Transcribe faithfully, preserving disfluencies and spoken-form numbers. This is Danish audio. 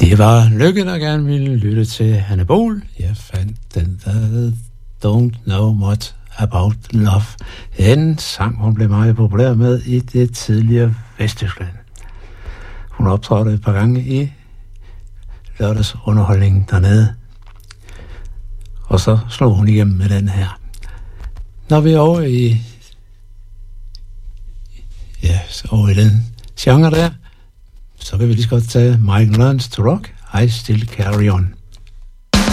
Det var Lykke, der gerne ville lytte til Hanne Bol. Jeg fandt den, der Don't Know Much About Love. En sang, hun blev meget populær med i det tidligere Vesttyskland. Hun optrådte et par gange i lørdagsunderholdningen dernede. Og så slog hun igennem med den her. Når vi er over i, ja, over i den genre der, så kan vi lige så godt tage Michael Learns to Rock, I Still Carry On.